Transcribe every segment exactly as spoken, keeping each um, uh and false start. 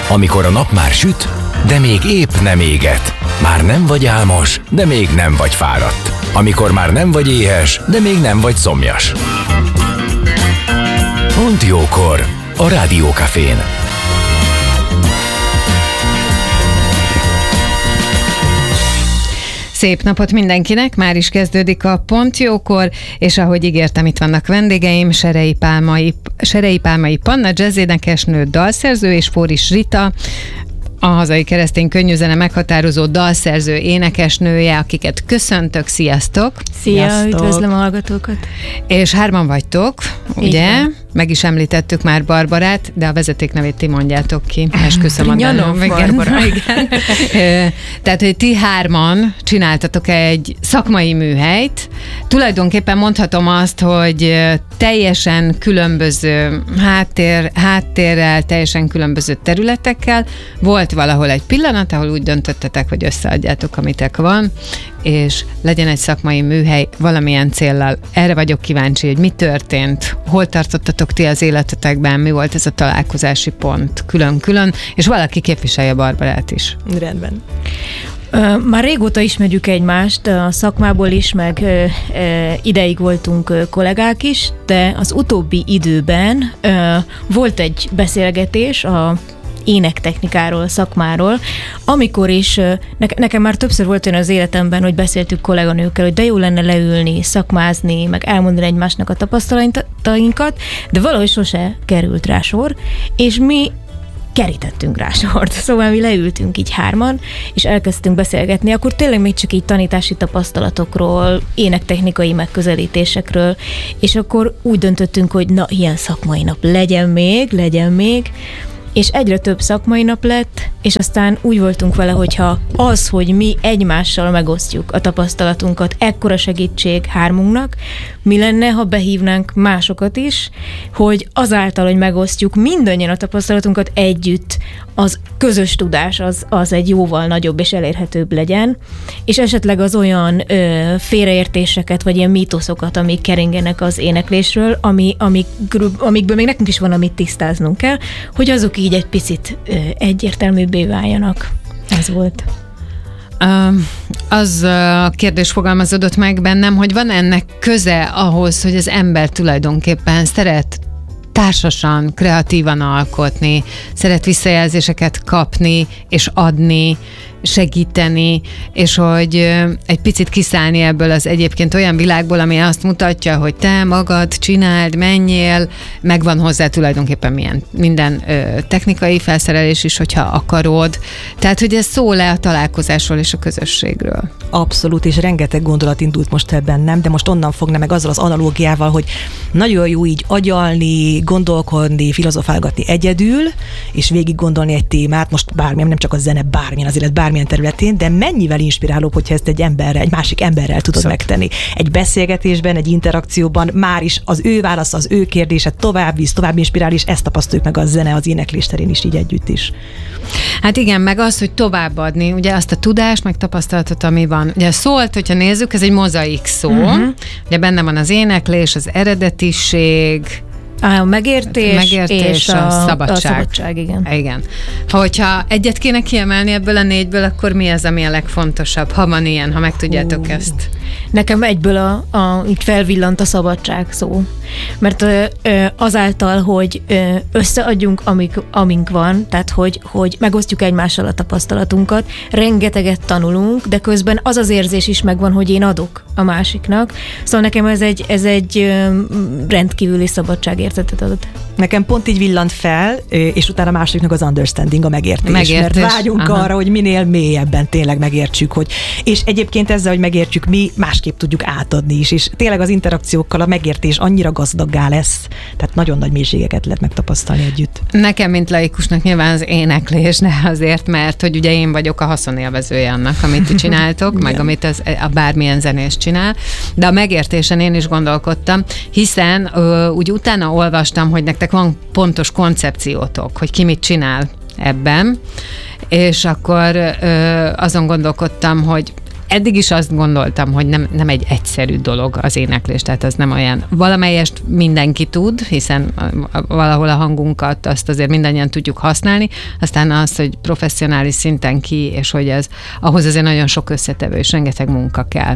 Amikor a nap már süt, de még épp nem éget. Már nem vagy álmos, de még nem vagy fáradt. Amikor már nem vagy éhes, de még nem vagy szomjas. Pont jókor a Rádiókafén. Szép napot mindenkinek, már is kezdődik a Pont Jókor, és ahogy ígértem, itt vannak vendégeim, Serei Pálmai, Serei Pálmai Panna, jazzénekesnő, dalszerző, és Fóris Rita, a hazai keresztény könnyűzene meghatározó dalszerző, énekesnője, akiket köszöntök, sziasztok! Szia, sziasztok. Üdvözlöm a hallgatókat! És hárman vagytok, ugye? Meg is említettük már Barbarát, de a vezeték nevét ti mondjátok ki. Esküszöm a Nyanom, Barbara. Igen. Tehát, hogy ti hárman csináltatok egy szakmai műhelyt. Tulajdonképpen mondhatom azt, hogy teljesen különböző háttér, háttérrel, teljesen különböző területekkel. Volt valahol egy pillanat, ahol úgy döntöttetek, hogy összeadjátok, amitek van, és legyen egy szakmai műhely valamilyen céllal. Erre vagyok kíváncsi, hogy mi történt, hol tartottatok ti az életetekben, mi volt ez a találkozási pont külön-külön, és valaki képviselje Barbarát is. Rendben. Már régóta ismerjük egymást, a szakmából is, meg ideig voltunk kollégák is, de az utóbbi időben volt egy beszélgetés a énektechnikáról, szakmáról, amikor is ne, nekem már többször volt olyan az életemben, hogy beszéltük kolléganőkkel, hogy de jó lenne leülni, szakmázni, meg elmondani egymásnak a tapasztalatainkat, de valahogy sose került rá sor, és mi kerítettünk rá sort. Szóval mi leültünk így hárman, és elkezdtünk beszélgetni, akkor tényleg még csak így tanítási tapasztalatokról, énektechnikai megközelítésekről, és akkor úgy döntöttünk, hogy na, ilyen szakmai nap legyen még, legyen még, és egyre több szakmai nap lett, és aztán úgy voltunk vele, hogyha az, hogy mi egymással megosztjuk a tapasztalatunkat, ekkora segítség hármunknak, mi lenne, ha behívnánk másokat is, hogy azáltal, hogy megosztjuk mindannyian a tapasztalatunkat együtt, az közös tudás az, az egy jóval nagyobb és elérhetőbb legyen, és esetleg az olyan ö, félreértéseket, vagy ilyen mítoszokat, amik keringenek az éneklésről, ami, amik, amikből még nekünk is van, amit tisztáznunk kell, hogy azok így egy picit ö, egyértelműbbé váljanak. Ez volt. Uh, az a kérdés fogalmazódott meg bennem, hogy van ennek köze ahhoz, hogy az ember tulajdonképpen szeret társasan, kreatívan alkotni, szeret visszajelzéseket kapni és adni, segíteni, és hogy egy picit kiszállni ebből az egyébként olyan világból, ami azt mutatja, hogy te magad csináld, menjél, megvan hozzá tulajdonképpen milyen, minden ö, technikai felszerelés is, hogyha akarod. Tehát, hogy ez szól le a találkozásról és a közösségről. Abszolút, és rengeteg gondolat indult most ebben, nem? De most onnan fogna meg azzal az analógiával, hogy nagyon jó így agyalni, gondolkodni, filozofálgatni egyedül, és végig gondolni egy témát, most bármilyen, nem csak a zene, bármilyen az élet, bármilyen területén, de mennyivel inspirálóbb, hogyha ezt egy emberrel, egy másik emberrel tudod Szok. megtenni. Egy beszélgetésben, egy interakcióban már is az ő válasz, az ő kérdése tovább visz, tovább inspirál, és ezt tapasztaljuk meg a zene, az éneklés terén is így együtt is. Hát igen, meg az, hogy továbbadni, ugye azt a tudást, meg tapasztalatot, ami van. Ugye szólt, hogyha nézzük, ez egy mozaik szó. Uh-huh. Ugye benne van az éneklés, az eredetiség, A megértés, megértés és a, a szabadság. A szabadság, igen. Igen. Ha hogyha egyet kéne kiemelni ebből a négyből, akkor mi az, ami a legfontosabb? Ha van ilyen, ha meg tudjátok uh. ezt. Nekem egyből a, a, így felvillant a szabadság szó. Mert ö, ö, azáltal, hogy ö, összeadjunk, amik, amink van, tehát hogy, hogy megosztjuk egymással a tapasztalatunkat, rengeteget tanulunk, de közben az az érzés is megvan, hogy én adok a másiknak. Szóval nekem ez egy, ez egy ö, rendkívüli szabadságérzetet adott. Nekem pont így villant fel, és utána a másodiknak az understanding, a megértés. megértés. Mert vágyunk Aha. arra, hogy minél mélyebben tényleg megértsük, hogy, és egyébként ezzel, hogy megértsük, mi másképp tudjuk átadni is, és tényleg az interakciókkal a megértés annyira gazdaggá lesz, tehát nagyon nagy mélységeket lehet megtapasztalni együtt. Nekem, mint laikusnak nyilván az éneklés, de azért, mert hogy ugye én vagyok a haszonélvezője annak, amit ti csináltok, meg amit az, a bármilyen zenés csinál, de a megértésen én is gondolkodtam, hiszen ö, úgy utána olvastam, hogy nektek van pontos koncepciótok, hogy ki mit csinál ebben, és akkor ö, azon gondolkodtam, hogy eddig is azt gondoltam, hogy nem, nem egy egyszerű dolog az éneklés, tehát az nem olyan. Valamelyest mindenki tud, hiszen valahol a hangunkat azt azért mindannyian tudjuk használni, aztán az, hogy professzionális szinten ki, és hogy ez, ahhoz azért nagyon sok összetevő, és rengeteg munka kell.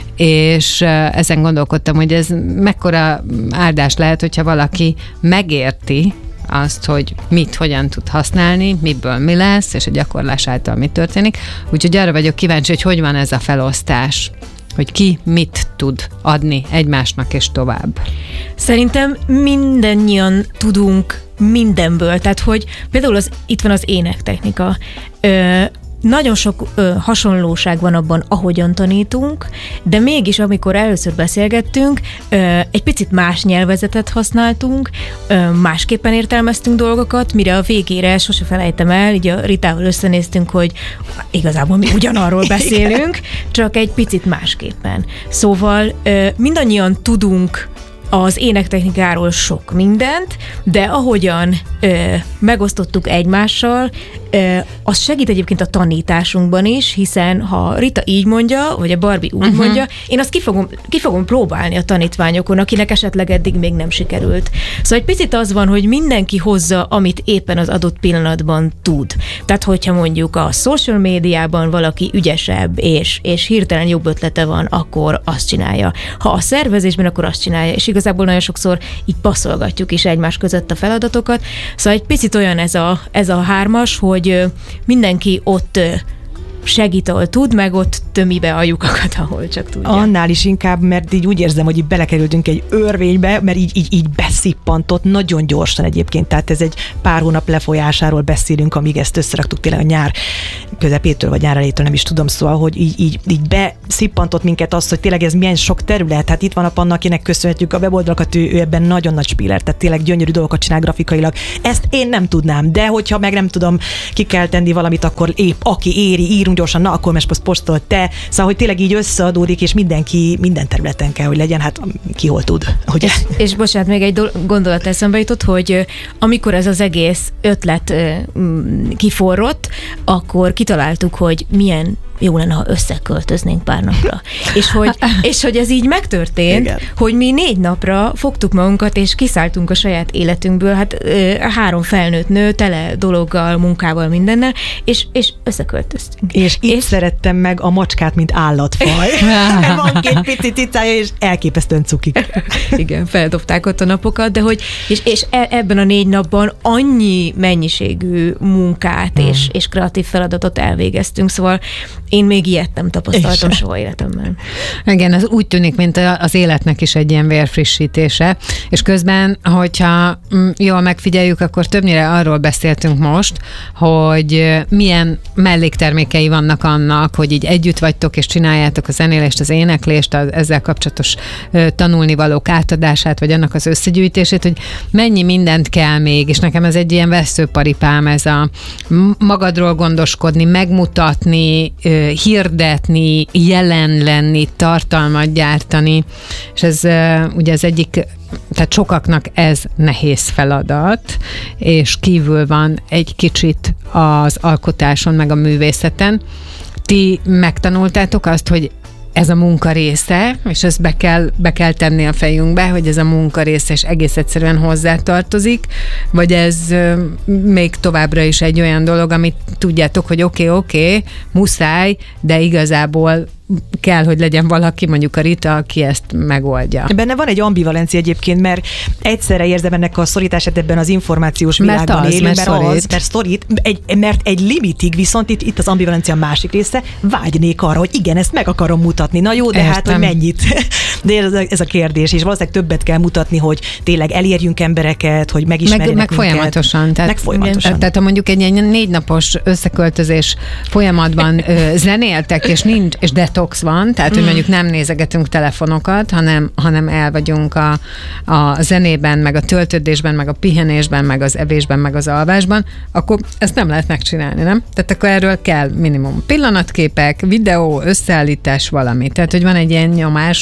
És ezen gondolkodtam, hogy ez mekkora áldás lehet, hogyha valaki megérti azt, hogy mit, hogyan tud használni, miből mi lesz, és a gyakorlás által mi történik. Úgyhogy arra vagyok kíváncsi, hogy hogy van ez a felosztás, hogy ki mit tud adni egymásnak és tovább. Szerintem mindannyian tudunk mindenből, tehát hogy például az, itt van az énektechnika. Ö, Nagyon sok ö, hasonlóság van abban, ahogyan tanítunk, de mégis, amikor először beszélgettünk, ö, egy picit más nyelvezetet használtunk, ö, másképpen értelmeztünk dolgokat, mire a végére sose felejtem el, így a Ritával összenéztünk, hogy igazából mi ugyanarról beszélünk, csak egy picit másképpen. Szóval ö, mindannyian tudunk az énektechnikáról sok mindent, de ahogyan ö, megosztottuk egymással, ö, az segít egyébként a tanításunkban is, hiszen ha Rita így mondja, vagy a Barbie úgy uh-huh. mondja, én azt ki fogom, ki fogom próbálni a tanítványokon, akinek esetleg eddig még nem sikerült. Szóval egy picit az van, hogy mindenki hozza, amit éppen az adott pillanatban tud. Tehát, hogyha mondjuk a social médiában valaki ügyesebb, és, és hirtelen jobb ötlete van, akkor azt csinálja. Ha a szervezésben, akkor azt csinálja, és igazából nagyon sokszor így passzolgatjuk is egymás között a feladatokat. Szóval egy picit olyan ez a, ez a hármas, hogy mindenki ott segít, ahol tud, meg ott tömi be a lyukakat, ahol csak tudja. Annál is inkább, mert így úgy érzem, hogy így belekerültünk egy örvénybe, mert így, így, így beszippantott nagyon gyorsan egyébként. Tehát ez egy pár hónap lefolyásáról beszélünk, amíg ezt összeraktuk tényleg a nyár közepétől, vagy nyár elejétől, nem is tudom, szóval, hogy így, így, így beszippantott minket azt, hogy tényleg ez milyen sok terület. Hát itt van a Panna, akinek köszönhetjük a weboldalakat, ő, ő ebben nagyon nagy spiller, tehát tényleg gyönyörű dolgokat csinál grafikailag. Ezt én nem tudnám, de hogyha meg nem tudom, ki kell tenni valamit, akkor épp aki éri, írunk gyorsan, na akkor most posztol te. Szóval, hogy tényleg így összeadódik, és mindenki minden területen kell, hogy legyen, hát ki hol tud. Hogy és, és bocsánat, még egy do- gondolat eszembe jutott, hogy amikor ez az egész ötlet kiforrott, akkor kitaláltuk, hogy milyen jó lenne, ha összeköltöznénk pár napra. és, hogy, és hogy ez így megtörtént, igen. hogy mi négy napra fogtuk magunkat, és kiszálltunk a saját életünkből, hát három felnőtt nő, tele dologgal, munkával, mindennel, és, és összeköltöztünk. És itt és... szerettem meg a macskát, mint állatfaj. Van két pici cicája, és elképesztően cukik. Igen, feldobták ott a napokat, de hogy, és, és ebben a négy napban annyi mennyiségű munkát hmm. és, és kreatív feladatot elvégeztünk, szóval én még ilyet nem tapasztaltam soha életemben. Igen, ez úgy tűnik, mint az életnek is egy ilyen vérfrissítése, és közben, hogyha jól megfigyeljük, akkor többnyire arról beszéltünk most, hogy milyen melléktermékei vannak annak, hogy így együtt vagytok, és csináljátok a zenélést, az éneklést, az ezzel kapcsolatos tanulnivalók átadását, vagy annak az összegyűjtését, hogy mennyi mindent kell még, és nekem ez egy ilyen veszőparipám, ez a magadról gondoskodni, megmutatni, hirdetni, jelen lenni, tartalmat gyártani, és ez ugye az egyik, tehát sokaknak ez nehéz feladat, és kívül van egy kicsit az alkotáson, meg a művészeten. Ti megtanultátok azt, hogy ez a munka része, és ezt be kell, be kell tenni a fejünkbe, hogy ez a munka része, és egész egyszerűen hozzátartozik, vagy ez még továbbra is egy olyan dolog, amit tudjátok, hogy oké, okay, oké, okay, muszáj, de igazából kell, hogy legyen valaki, mondjuk a Rita, aki ezt megoldja. Benne van egy ambivalencia egyébként, mert egyszerre érzem ennek a szorítását ebben az információs mert világban az, élünk, mert, mert szorít. az, mert szorít, egy, mert egy limitig viszont itt, itt az ambivalencia másik része, vágynék arra, hogy igen, ezt meg akarom mutatni. Na jó, de Értem. hát, hogy mennyit? De ez a, ez a kérdés, és valószínűleg többet kell mutatni, hogy tényleg elérjünk embereket, hogy megismerjenek meg, meg minket. Folyamatosan. Tehát, meg folyamatosan. Tehát ha mondjuk egy négy napos összeköltözés folyamatban ö, zenéltek, és nincs, és detox van, tehát hogy mondjuk nem nézegetünk telefonokat, hanem, hanem el vagyunk a, a zenében, meg a töltődésben, meg a pihenésben, meg az evésben, meg az alvásban, akkor ezt nem lehet megcsinálni, nem? Tehát akkor erről kell minimum pillanatképek, videó, összeállítás, valami. Tehát, hogy van egy ilyen nyomás, hogy áll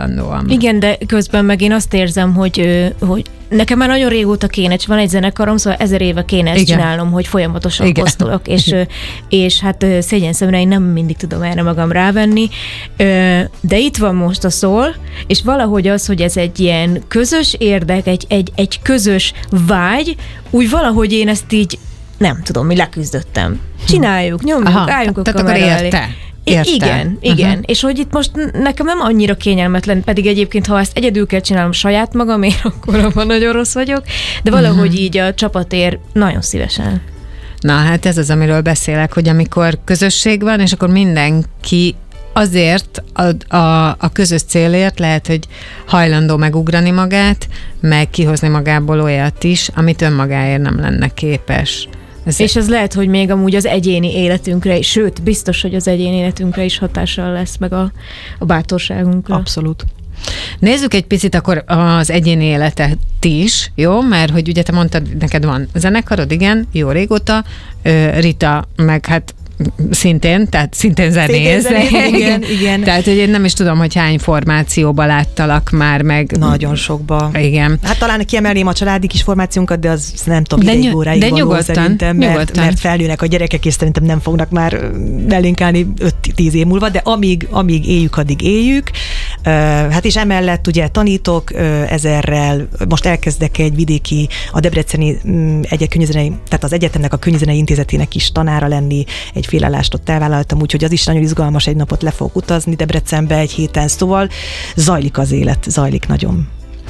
állandóan. Igen, de közben meg én azt érzem, hogy, hogy nekem már nagyon régóta kéne, van egy zenekarom, szóval ezer éve kéne ezt Igen. csinálnom, hogy folyamatosan Igen. posztolok, és, és hát szégyen szemre én nem mindig tudom erre magam rávenni, de itt van most a szól, és valahogy az, hogy ez egy ilyen közös érdek, egy, egy, egy közös vágy, úgy valahogy én ezt így nem tudom, mi leküzdöttem. Csináljuk, nyomjuk, Aha, álljunk a kamera elé. Érte. Igen, igen. Uh-huh. És hogy itt most nekem nem annyira kényelmetlen, pedig egyébként, ha ezt egyedül kell csinálnom saját magamért, akkor abban nagyon rossz vagyok, de valahogy uh-huh. így a csapatért nagyon szívesen. Na hát ez az, amiről beszélek, hogy amikor közösség van, és akkor mindenki azért a, a, a közös célért lehet, hogy hajlandó megugrani magát, meg kihozni magából olyat is, amit önmagáért nem lenne képes. Ez és ez lehet, hogy még amúgy az egyéni életünkre is, sőt, biztos, hogy az egyéni életünkre is hatással lesz, meg a, a bátorságunkra. Abszolút. Nézzük egy picit akkor az egyéni életet is, jó? Mert hogy ugye te mondtad, neked van zenekarod, igen, jó régóta, Rita meg hát szintén, tehát szintén zenész. Igen, igen. Tehát, hogy én nem is tudom, hogy hány formációba láttalak már meg. Nagyon sokba. Igen. Hát talán kiemelném a családi kis formációnkat, de az nem tudom, ideig óráig de való nyugodtan, szerintem, mert, nyugodtan. mert felnőnek a gyerekek, és szerintem nem fognak már belénk állni öt-tíz év múlva, de amíg, amíg éljük, addig éljük. Hát és emellett ugye tanítok ezerrel, most elkezdek egy vidéki, a Debreceni egy könyvzenei, tehát az egyetemnek a könyvzenei intézetének is tanára lenni, egy félállást ott elvállaltam, úgyhogy az is nagyon izgalmas, egy napot le fogok utazni Debrecenbe egy héten, szóval zajlik az élet, zajlik nagyon.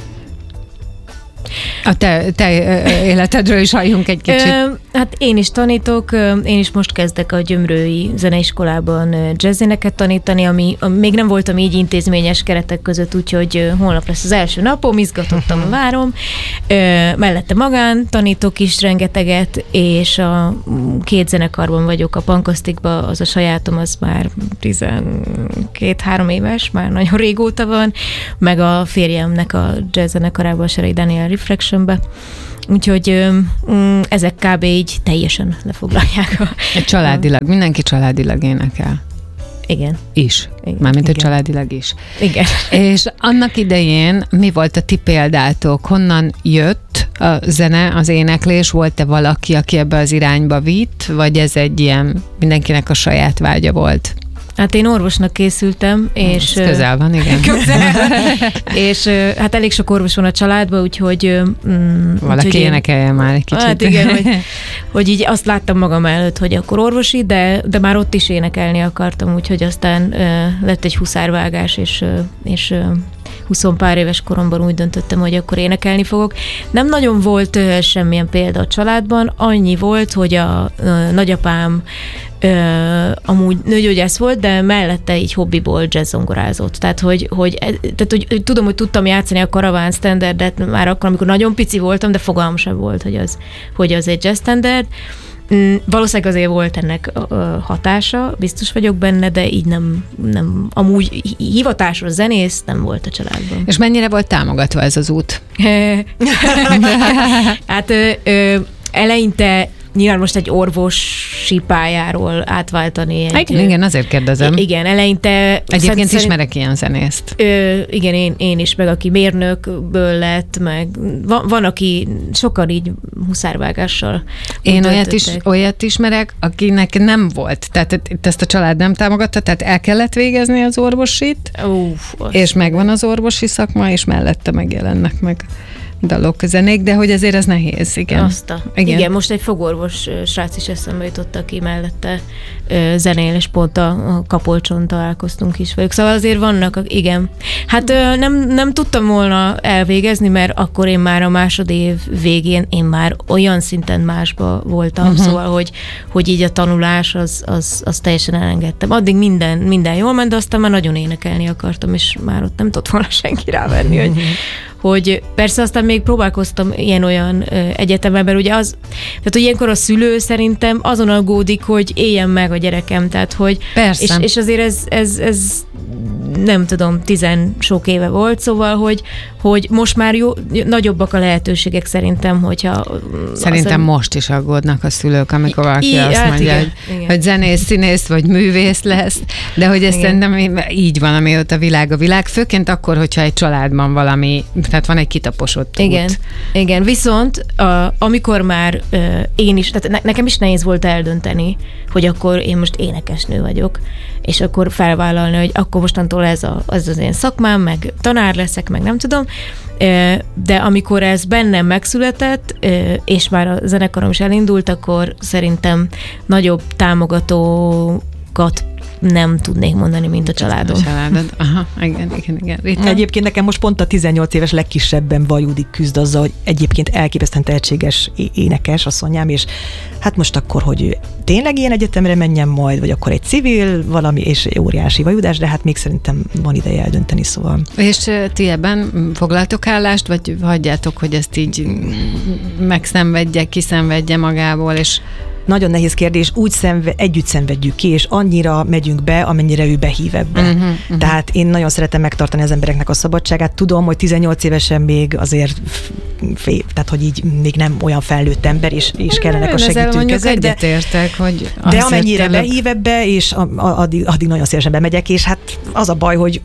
A te, te életedről is halljunk egy kicsit. Ö, hát én is tanítok, én is most kezdek a Gyömrői Zeneiskolában jazzéneket tanítani, ami, ami még nem voltam így intézményes keretek között, úgyhogy holnap lesz az első napom, izgatottan várom. Ö, mellette magán tanítok is rengeteget, és a két zenekarban vagyok, a Pankasztikban, az a sajátom, az már tizenkét-három éves, már nagyon régóta van, meg a férjemnek a jazz zenekarában, a Serei Daniel Reflectionbe. Úgyhogy um, ezek kb. Így teljesen lefoglalják a... Családilag, mindenki családilag énekel. Igen. Is. Igen. Mármint, hogy Igen. családilag is. Igen. És annak idején mi volt a ti példátok? Honnan jött a zene, az éneklés? Volt-e valaki, aki ebbe az irányba vitt? Vagy ez egy ilyen mindenkinek a saját vágya volt? Hát én orvosnak készültem, és... Ez közel van, igen. Közel. És hát elég sok orvos van a családban, úgyhogy... Mm, Valaki úgyhogy énekelje én, már egy kicsit. Hát igen, hogy, hogy így azt láttam magam előtt, hogy akkor orvosi, de, de már ott is énekelni akartam, úgyhogy aztán uh, lett egy huszárvágás, és, uh, és uh, huszonpár éves koromban úgy döntöttem, hogy akkor énekelni fogok. Nem nagyon volt uh, semmilyen példa a családban, annyi volt, hogy a uh, nagyapám Uh, amúgy nőgyógyász volt, de mellette így hobbiból jazzzongorázott. Tehát hogy, hogy, tehát, hogy, hogy tudom, hogy tudtam játszani a karaván standardet már akkor, amikor nagyon pici voltam, de fogalmam sem volt, hogy az, hogy az egy jazz standard. Mm, valószínűleg azért volt ennek uh, hatása, biztos vagyok benne, de így nem, nem amúgy hivatásos zenész nem volt a családban. És mennyire volt támogatva ez az út? Hát ö, ö, eleinte nyilván most egy orvosi pályáról átváltani. Egy, igen, igen, azért kérdezem. Igen, eleinte... Egyébként szerint, ismerek ilyen zenészt. Ö, igen, én, én is, meg aki mérnökből lett, meg van, van aki sokan így huszárvágással. Én olyat, is, olyat ismerek, akinek nem volt. Tehát ezt a család nem támogatta, tehát el kellett végezni az orvosit, Uf, és megvan az orvosi szakma, és mellette megjelennek meg dalok, zenék, de hogy azért ez nehéz, igen. Azt a, igen. igen, most egy fogorvos srác is eszembe jutott, aki mellette ö, zenél, és pont a, a Kapolcson találkoztunk is velük. Szóval azért vannak, igen. Hát ö, nem, nem tudtam volna elvégezni, mert akkor én már a másodév végén én már olyan szinten másba voltam, uh-huh. szóval, hogy, hogy így a tanulás az, az, az teljesen elengedtem. Addig minden, minden jól ment, de aztán már nagyon énekelni akartam, és már ott nem tudott volna senki rávenni, hogy hogy persze aztán még próbálkoztam ilyen-olyan ö, egyetemen, mert ugye az, tehát hogy ilyenkor a szülő szerintem azon aggódik, hogy éljen meg a gyerekem, tehát hogy, persze. És, és azért ez, ez, ez nem tudom, tizen sok éve volt, szóval, hogy, hogy most már jó, nagyobbak a lehetőségek szerintem, hogyha... Szerintem azt, most is aggódnak a szülők, amikor valaki I, azt hát mondja, igen, hogy, igen. hogy zenész, színész vagy művész lesz, de hogy ez Igen. szerintem így van, amióta a világ a világ, főként akkor, hogyha egy családban valami, tehát van egy kitaposott Igen, út. igen. Viszont a, amikor már ö, én is, tehát ne, nekem is nehéz volt eldönteni, hogy akkor én most énekesnő vagyok, és akkor felvállalni, hogy akkor mostantól ez a, az az én szakmám, meg tanár leszek, meg nem tudom, ö, de amikor ez bennem megszületett, ö, és már a zenekarom is elindult, akkor szerintem nagyobb támogatókat nem tudnék mondani, mint a családom. A családod. Aha, igen, igen, igen. Rita? Egyébként nekem most pont a tizennyolc éves legkisebben Vajudik küzd azzal, hogy egyébként elképesztően tehetséges énekes, asszonyám, és hát most akkor, hogy ő tényleg ilyen egyetemre menjen majd, vagy akkor egy civil valami, és óriási vajudás, de hát még szerintem van ideje eldönteni, szóval. És ti ebben foglaltok állást, vagy hagyjátok, hogy ezt így megszenvedje, kiszenvedje magából, és Nagyon nehéz kérdés, úgy szenve, együtt szenvedjük ki, és annyira megyünk be, amennyire ő behív ebbe. Uh-huh, uh-huh. Tehát én nagyon szeretem megtartani az embereknek a szabadságát. Tudom, hogy tizennyolc évesen még azért fél, tehát hogy így még nem olyan felnőtt ember, és, és kellenek a segítő kezek. De, egyetértek, hogy de amennyire behív ebbe, és a, a, addig, addig nagyon szívesen bemegyek, és hát az a baj, hogy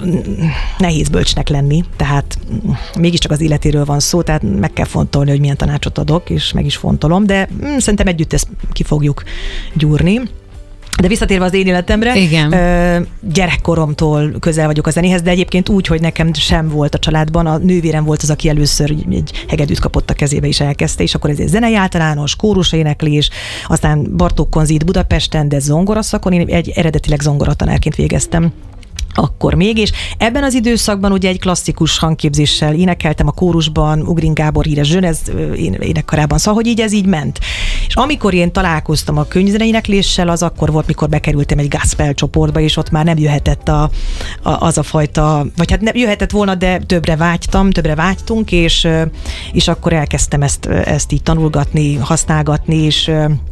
nehéz bölcsnek lenni, tehát mégiscsak az életéről van szó, tehát meg kell fontolni, hogy milyen tanácsot adok, és meg is fontolom, de mm, szerintem együtt ezt ki fogjuk gyúrni. De visszatérve az én életemre, Igen. Ö, gyerekkoromtól közel vagyok a zenéhez, de egyébként úgy, hogy nekem sem volt a családban. A nővérem volt az, aki először egy hegedűt kapott a kezébe, és elkezdte, és akkor ez egy zenei általános, kóruséneklés, aztán Bartók Konzit Budapesten, de zongoraszakon, én egy eredetileg zongoratanárként végeztem akkor még, és ebben az időszakban ugye egy klasszikus hangképzéssel énekeltem a kórusban, Ugrin Gábor híres zsönez énekkarában, szóval, hogy így ez így ment. És amikor én találkoztam a könyvzeneinékléssel, az akkor volt, mikor bekerültem egy gospel csoportba, és ott már nem jöhetett a, a, az a fajta, vagy hát nem jöhetett volna, de többre vágytam, többre vágytunk, és, és akkor elkezdtem ezt, ezt így tanulgatni, használgatni, és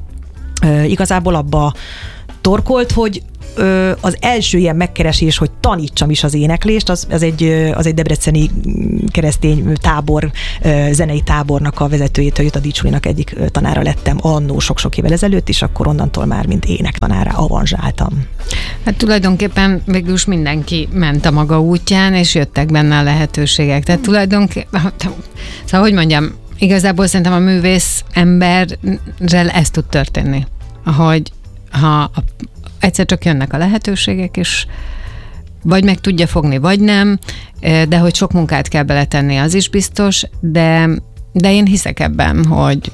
igazából abba torkolt, hogy az első ilyen megkeresés, hogy tanítsam is az éneklést, az, az, egy, az egy debreceni keresztény tábor, zenei tábornak a vezetőjétől jött, a Dicsulinak egyik tanára lettem annó sok-sok évvel ezelőtt, és akkor onnantól már mint énektanára avanzsáltam. Hát tulajdonképpen végülis mindenki ment a maga útján, és jöttek benne a lehetőségek. Tehát tulajdonképpen, szóval hogy mondjam, igazából szerintem a művész emberrel ez tud történni, hogy ha a egyszer csak jönnek a lehetőségek, és vagy meg tudja fogni, vagy nem, de hogy sok munkát kell beletenni, az is biztos, de, de én hiszek ebben, hogy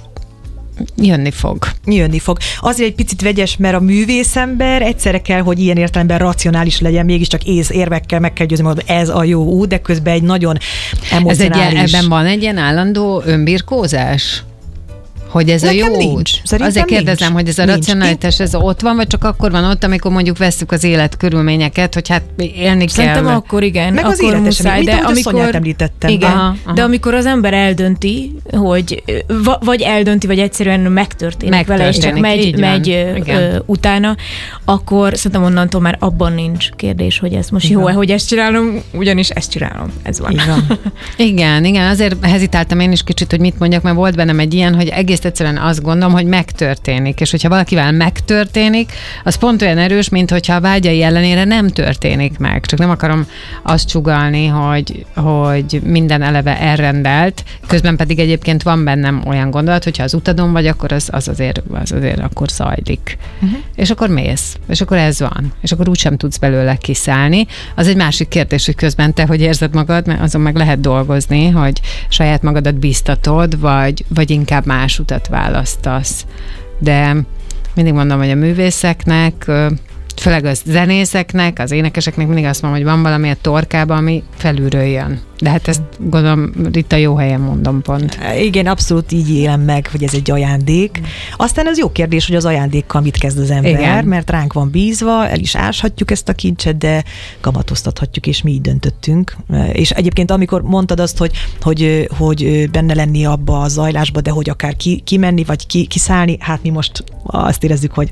jönni fog. Jönni fog. Azért egy picit vegyes, mert a művészember egyszerre kell, hogy ilyen értelemben racionális legyen, mégiscsak ész érvekkel meg kell győzni, hogy ez a jó út, de közben egy nagyon emocionális. Ez egy, ebben van egy ilyen állandó önbirkózás? Hogy ez Nekem a jó nincs. út? Szerintem Azért kérdezem, nincs. hogy ez a Nincs. racionalitás, ez ott van, vagy csak akkor van ott, amikor mondjuk vesszük az élet körülményeket, hogy hát élni Szerintem kell. akkor igen, Meg az akkor életesemény, muszáj, mint de ahogy a amikor... Szonyát említettem. Igen, Aha, aha. de amikor az ember eldönti, hogy v- vagy eldönti, vagy egyszerűen megtörténik, Megtörténik, vele, és csak megy, így van. megy ö, Igen. ö, utána, akkor szerintem onnantól már abban nincs kérdés, hogy ez most Igen. jó-e, hogy ezt csinálom, ugyanis ezt csinálom. Ez van. Így van. Igen, igen, azért hezitáltam én is kicsit, hogy mit mondjak, mert volt bennem egy ilyen, hogy egész egyszerűen azt gondolom, hogy megtörténik, és hogyha valakivel megtörténik, az pont olyan erős, mint hogyha a vágyai ellenére nem történik meg. Csak nem akarom azt csugalni, hogy, hogy minden eleve elrendelt, közben pedig egyébként van bennem olyan gondolat, hogyha az utadon vagy, akkor az, az, azért, az azért akkor zajlik. Uh-huh. És akkor mész, és akkor ez van, és akkor úgysem tudsz belőle kiszállni. Az egy másik kérdés, hogy közben te hogy érzed magad, mert azon meg lehet dolgozni, hogy saját magadat bíztatod, vagy, vagy inkább más utat választasz. De mindig mondom, hogy a művészeknek, főleg a zenészeknek, az énekeseknek mindig azt mondom, hogy van valami a torkában, ami felülről jön. De hát ezt gondolom, Rita jó helyen mondom pont. Igen, abszolút így élem meg, hogy ez egy ajándék. Aztán ez jó kérdés, hogy az ajándékkal mit kezd az ember, Igen. mert ránk van bízva, el is áshatjuk ezt a kincset, de kamatoztathatjuk, és mi így döntöttünk. És egyébként amikor mondtad azt, hogy, hogy, hogy benne lenni abba a zajlásba, de hogy akár ki, kimenni, vagy ki, kiszállni, hát mi most azt érezzük, hogy áh,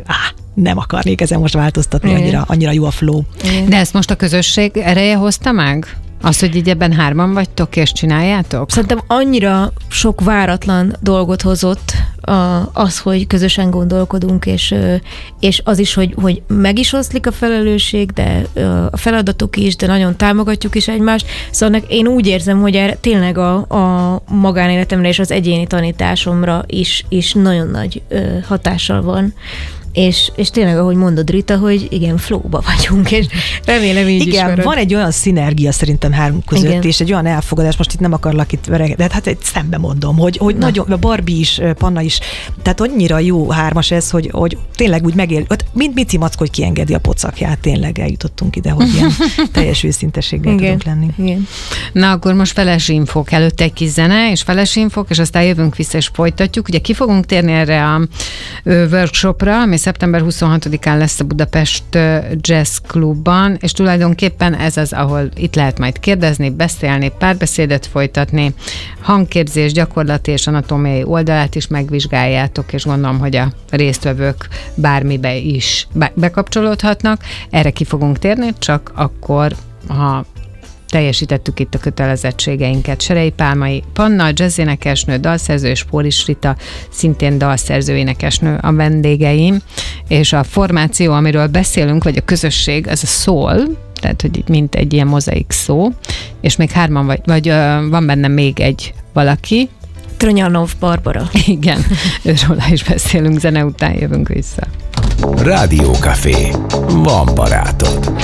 nem akarnék ezen most változtatni, Igen. annyira, annyira jó a flow. De ezt most a közösség ereje hozta meg? Az, hogy így ebben hárman vagytok és csináljátok? Szerintem annyira sok váratlan dolgot hozott a, az, hogy közösen gondolkodunk, és, és az is, hogy, hogy meg is oszlik a felelősség, de a feladatok is, de nagyon támogatjuk is egymást. Szóval én úgy érzem, hogy erre tényleg a, a magánéletemre és az egyéni tanításomra is, is nagyon nagy hatással van. És, és tényleg, ahogy mondod, Rita, hogy igen, flowba vagyunk, és remélem így igen, is marad. van egy olyan szinergia szerintem hármunk között, Igen. és egy olyan elfogadás, most itt nem akarlak itt vereg, de hát egy szembe mondom, hogy, hogy nagyon, a Barbie is, Panna is, tehát annyira jó hármas ez, hogy, hogy tényleg úgy megél, mint Mici Mackó, hogy kiengedi a pocakját, tényleg eljutottunk ide, hogy ilyen teljes őszinteséggel Igen. tudunk lenni. Igen. Na, akkor most feles infók, előtte egy kis zene, és feles infók, és aztán jövünk vissza, és folytatjuk. Ugye ki fogunk térni erre a ö, workshopra, ami szeptember huszonhatodikán lesz a Budapest Jazz Klubban, és tulajdonképpen ez az, ahol itt lehet majd kérdezni, beszélni, párbeszédet folytatni, hangképzés, gyakorlati és anatómiai oldalát is megvizsgáljátok, és gondolom, hogy a résztvevők bármibe is be- bekapcsolódhatnak. Erre ki fogunk térni, csak akkor, ha teljesítettük itt a kötelezettségeinket. Serei Pálmai Panna, jazzénekesnő, dalszerző, és Póris Rita, szintén dalszerző énekesnő a vendégeim, és a formáció, amiről beszélünk, vagy a közösség, ez a soul, tehát, hogy mint egy ilyen mozaik szó, és még hárman vagy, vagy uh, van benne még egy valaki. Tronyanov Barbara. Igen, őróla is beszélünk, zene után jövünk vissza. Rádiókafé. Van barátod.